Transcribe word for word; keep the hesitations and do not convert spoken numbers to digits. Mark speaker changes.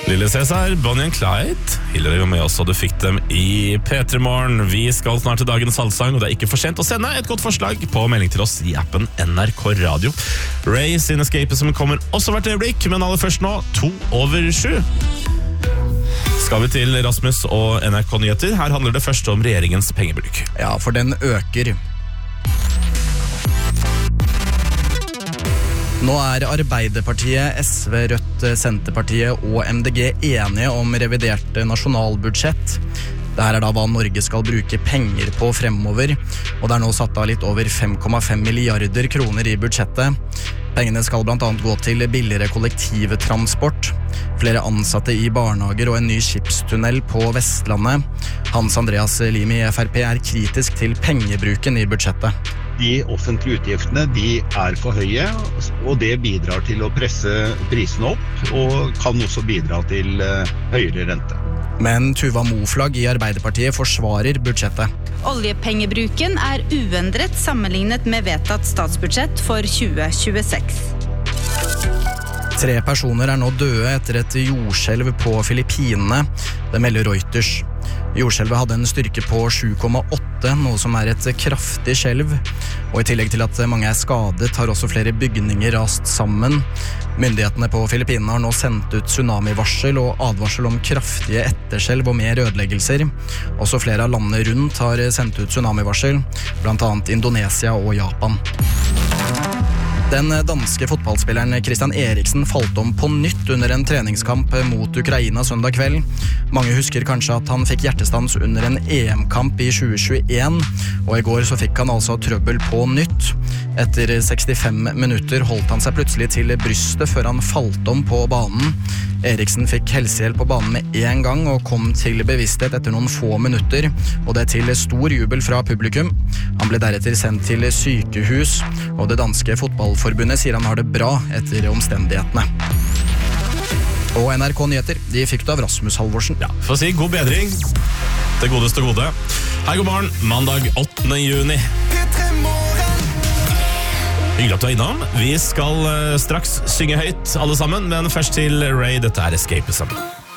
Speaker 1: Lille Cæsar, Bonnie and Clyde. Hilary var med oss, og du fikk dem i P tre Morgen. Vi skal snart til dagens salgsang, og det er ikke for sent å sende et godt forslag på melding til oss i appen N R K Radio. Ray sin Escapism kommer også hvert øyeblikk, men aller først nå, to over sju. Skal vi til Rasmus og N R K Nyheter. Her handler det først om regjeringens pengebruk.
Speaker 2: Ja, for den øker. Nå er Arbeiderpartiet, S V, Rødt, Senterpartiet og M D G enige om revidert nasjonalbudsjett. Dette er da hva Norge skal bruke penger på fremover, og det er nå satt av litt over fem komma fem milliarder kroner i budsjettet. Pengene skal blant annet gå til billigere kollektivtransport, flere ansatte i barnehager og en ny skipstunnel på Vestlandet. Hans Andreas Limi i F R P er kritisk til pengebruken i budsjettet.
Speaker 3: De offentlige utgiftene de er for høye, og det bidrar til å presse prisene opp, og kan også bidra til høyere rente.
Speaker 2: Men Tuva Moflag i Arbeiderpartiet forsvarer budsjettet.
Speaker 4: Oljepengebruken er uendret sammenlignet med vedtatt statsbudsjett for tjue tjueseks.
Speaker 2: Tre personer er nå døde etter et jordskjelv på Filippinene, det melder Reuters. Jordskjelvet hadde en styrke på sju komma åtte, noe som er et kraftig skjelv. Og i tillegg til at mange er skadet, har også flere bygninger rast sammen. Myndighetene på Filippinene har nå sendt ut tsunamivarsel og advarsel om kraftige etterskjelv og mer ødeleggelser. Også flere av landene rundt har sendt ut tsunamivarsel, blant annet Indonesia og Japan. Den danske fotballspilleren Christian Eriksen falt om på nytt under en treningskamp mot Ukraina søndag kveld. Mange husker kanskje at han fikk hjertestans under en E M-kamp i tjue tjueen, og i går så fikk han altså trøbbel på nytt. Etter sekstifem minutter holdt han seg plutselig til brystet før han falt om på banen. Eriksen fikk helsehjelp på banen med en gang og kom til bevissthet etter noen få minutter, og det til stor jubel fra publikum. Han ble deretter sendt til sykehus, og det danske fotballforbundet sier han har det bra etter omstendighetene. Og N R K Nyheter, de fikk det av Rasmus Halvorsen.
Speaker 1: Ja, for å si god bedring. Det godeste gode. Hei, god morgen. Mandag åttende juni. Hyggelig at du er innom. Vi skal uh, straks synge høyt alle sammen, men først til Ray, dette er Escapism.